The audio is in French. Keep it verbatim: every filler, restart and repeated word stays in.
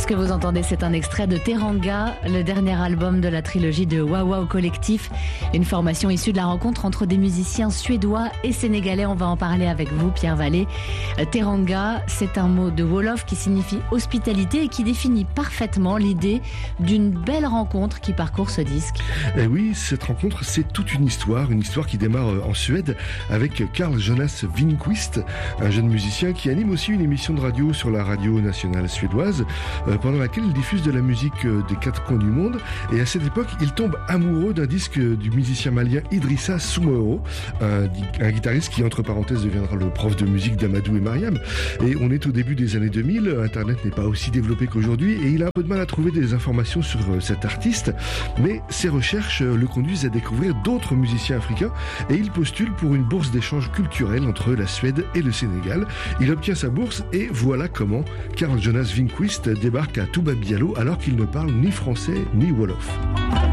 Ce que vous entendez, c'est un extrait de Teranga, le dernier album de la trilogie de Wow Wow Collectif, une formation issue de la rencontre entre des musiciens suédois et sénégalais. On va en parler avec vous, Pierre Vallée. Teranga, c'est un mot de Wolof qui signifie hospitalité et qui définit parfaitement l'idée d'une belle rencontre qui parcourt ce disque. Et oui, cette rencontre, c'est toute une histoire, une histoire qui démarre en Suède avec Carl Jonas Winqvist, un jeune musicien qui anime aussi une émission de radio sur la radio nationale suédoise, euh, pendant laquelle il diffuse de la musique euh, des quatre coins du monde. Et à cette époque, il tombe amoureux d'un disque du musicien malien Idrissa Soumaoro, un, un guitariste qui, entre parenthèses, deviendra le prof de musique d'Amadou et Mariam. Et on est au début des années deux mille, Internet n'est pas aussi développé qu'aujourd'hui, et il a un peu de mal à trouver des informations sur euh, cet artiste, mais ses recherches euh, le conduisent à découvrir d'autres musiciens africains, et il postule pour une bourse d'échange culturel entre la Suède et le Sénégal. Il obtient sa bourse, et voilà comment Carl Jonas Winqvist débarque à Touba Diallo alors qu'il ne parle ni français ni wolof.